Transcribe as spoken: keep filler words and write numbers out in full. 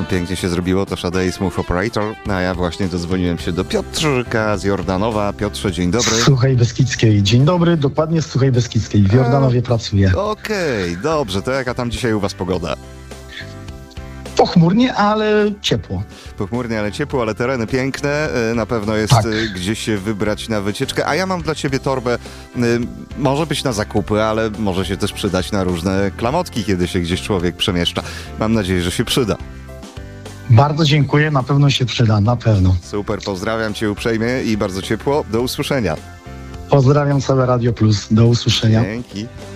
Pięknie się zrobiło, to Shade Smooth Operator, a ja właśnie dodzwoniłem się do Piotrka z Jordanowa. Piotrze, dzień dobry. Z Suchej Beskidzkiej. Dzień dobry, dokładnie z Suchej Beskidzkiej. W Jordanowie pracuję. Okej, okay, dobrze, to jaka tam dzisiaj u was pogoda? Pochmurnie, ale ciepło. Pochmurnie, ale ciepło, ale tereny piękne. Na pewno jest tak. gdzieś się wybrać na wycieczkę. A ja mam dla ciebie torbę. Może być na zakupy, ale może się też przydać na różne klamotki, kiedy się gdzieś człowiek przemieszcza. Mam nadzieję, że się przyda. Bardzo dziękuję, na pewno się przyda, na pewno. Super, pozdrawiam cię uprzejmie i bardzo ciepło. Do usłyszenia. Pozdrawiam całe Radio Plus. Do usłyszenia. Dzięki.